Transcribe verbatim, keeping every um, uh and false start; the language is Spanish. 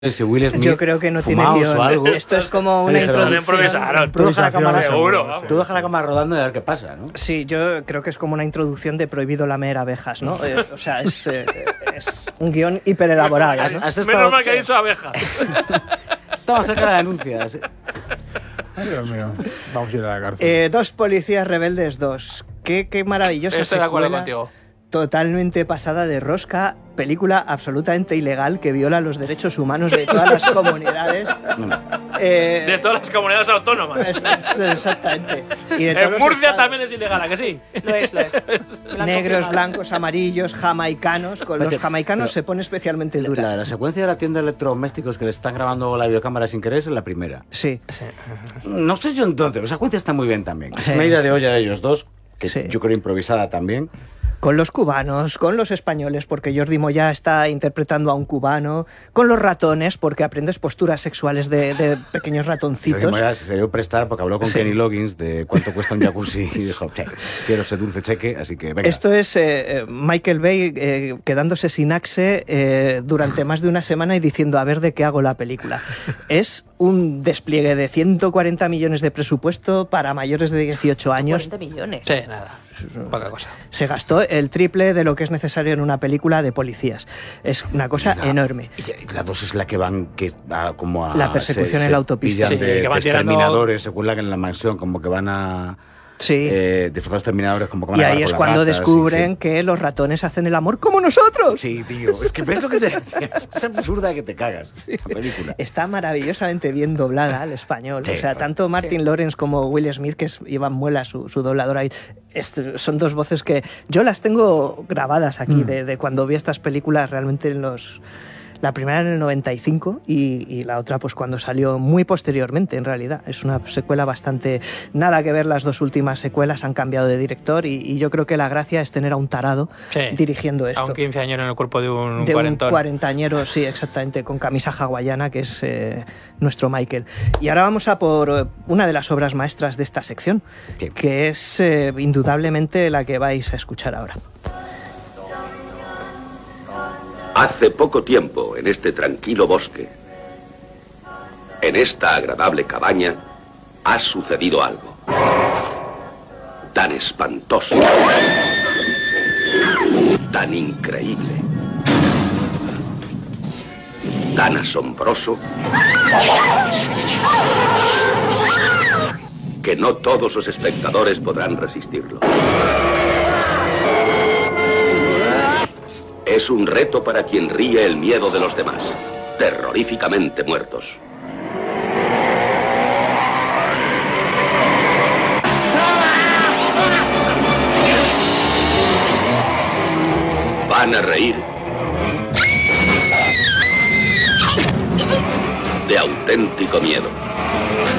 Si Will Smith Yo creo que no tiene guión. O algo. Esto es como una Oye, pero introducción. Tú deja la cámara seguro. seguro. Tú deja la cámara rodando y a ver qué pasa, ¿no? Sí, yo creo que es como una introducción de Prohibido lamer abejas, ¿no? Eh, o sea, es, eh, es un guión hiperelaborado, ¿no? Has, has estado, Menos mal que ha dicho abeja. Estamos cerca de la denuncia. Sí. Ay, Dios mío. Vamos a ir a la cárcel. Eh, dos policías rebeldes dos. Qué, qué maravillosa Estoy de acuerdo secuela. contigo. Totalmente pasada de rosca, película absolutamente ilegal que viola los derechos humanos de todas las comunidades. Eh, De todas las comunidades autónomas. es- es- exactamente. Y de todos En los Murcia estados. también es ilegal, ¿a que sí? Lo es, lo es. Me lo han Negros, confirmado. blancos, amarillos, jamaicanos. Con los Espérate, jamaicanos pero- se pone especialmente dura. La, la secuencia de la tienda de electrodomésticos que le están grabando la videocámara sin querer es la primera. Sí. No sé yo entonces, la secuencia está muy bien también. Es Sí. una idea de olla de ellos dos, que Sí. yo creo improvisada también. Con los cubanos, con los españoles, porque Jordi Moya está interpretando a un cubano, con los ratones, porque aprendes posturas sexuales de, de pequeños Pero ratoncitos. ya se dio prestar porque habló con Sí. Kenny Loggins de cuánto cuesta un jacuzzi y dijo, "Che, quiero ese dulce cheque, así que venga". Esto es eh, eh, Michael Bay eh, quedándose sin axe eh, durante más de una semana y diciendo a ver de qué hago la película. Es un despliegue de ciento cuarenta millones de presupuesto para mayores de dieciocho años. cuarenta millones. Sí, nada. Poca cosa. Se gastó el triple de lo que es necesario en una película de policías. Es una cosa La- enorme. Y la dos es la que van que a, como a La persecución en la autopista. pillan Sí, de, que van de tirando- exterminadores, según la que en la mansión, como que van a Sí. eh, disfrazar exterminadores, como que van Y a ahí acabar es con las cuando ratas, descubren sí, que los ratones hacen el amor como nosotros. sí. Sí, tío, es que ves lo que te decías, es absurda que te cagas la película. Está maravillosamente bien doblada al español. Sí, o sea, claro. tanto Martin Lawrence como Will Smith, que es Iván Muela, su, su doblador ahí, est- son dos voces que yo las tengo grabadas aquí, Mm. de, de cuando vi estas películas realmente en los... La primera en el noventa y cinco y, y la otra pues cuando salió muy posteriormente, en realidad. Es una secuela bastante... Nada que ver, las dos últimas secuelas han cambiado de director y, y yo creo que la gracia es tener a un tarado Sí. dirigiendo esto. A un quinceañero en el cuerpo de un de cuarentón. un cuarentañero, sí, exactamente, con camisa hawaiana, que es eh, nuestro Michael. Y ahora vamos a por eh, una de las obras maestras de esta sección, ¿Qué? que es eh, indudablemente la que vais a escuchar ahora. Hace poco tiempo, en este tranquilo bosque, en esta agradable cabaña, ha sucedido algo tan espantoso, tan increíble, tan asombroso, que no todos los espectadores podrán resistirlo. Es un reto para quien ríe el miedo de los demás, terroríficamente muertos. Van a reír de auténtico miedo.